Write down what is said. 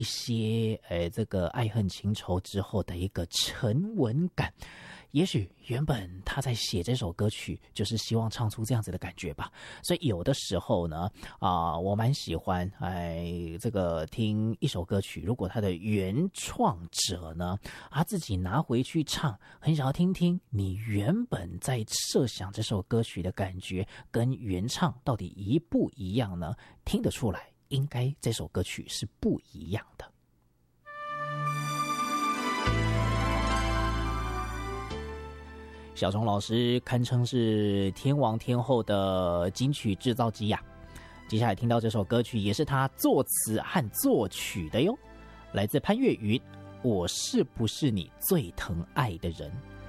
一些这个爱恨情仇之后的一个沉稳感。也许原本他在写这首歌曲就是希望唱出这样子的感觉吧，所以有的时候呢我蛮喜欢这个听一首歌曲，如果他的原创者呢他自己拿回去唱，很想要听听你原本在设想这首歌曲的感觉跟原唱到底一不一样呢？听得出来应该这首歌曲是不一样的。小钟老师堪称是天王天后的金曲制造机呀。接下来听到这首歌曲也是他作词和作曲的哟，来自潘越云，我是不是你最疼爱的人？